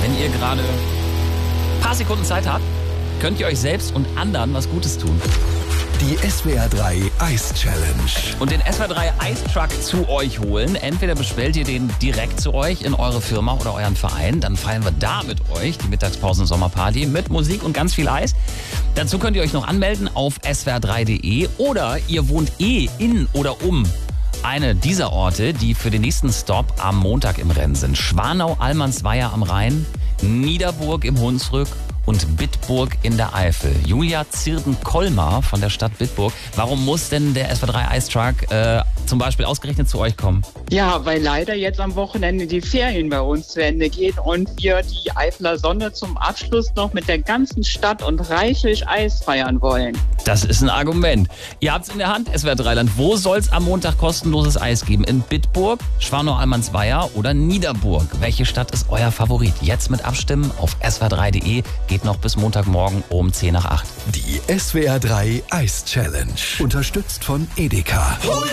Wenn ihr gerade ein paar Sekunden Zeit habt, könnt ihr euch selbst und anderen was Gutes tun. Die SWR 3 Eis Challenge. Und den SWR 3 Eistruck zu euch holen. Entweder bestellt ihr den direkt zu euch in eure Firma oder euren Verein. Dann feiern wir da mit euch die Mittagspausen-Sommerparty mit Musik und ganz viel Eis. Dazu könnt ihr euch noch anmelden auf swr3.de oder ihr wohnt in oder um eine dieser Orte, die für den nächsten Stop am Montag im Rennen sind. Schwanau-Allmannsweier am Rhein, Niederburg im Hunsrück und Bitburg in der Eifel. Julia Zirden-Kolmar von der Stadt Bitburg. Warum muss denn der SWR 3 Eistruck zum Beispiel ausgerechnet zu euch kommen? Ja, weil leider jetzt am Wochenende die Ferien bei uns zu Ende gehen und wir die Eifeler Sonne zum Abschluss noch mit der ganzen Stadt und reichlich Eis feiern wollen. Das ist ein Argument. Ihr habt's in der Hand, SWR 3 Land. Wo soll's am Montag kostenloses Eis geben? In Bitburg, Schwanau-Allmannsweier oder Niederburg? Welche Stadt ist euer Favorit? Jetzt mit abstimmen auf swr3.de. Geht noch bis Montagmorgen um 10 nach 8. Die SWR 3 Eis Challenge. Unterstützt von Edeka.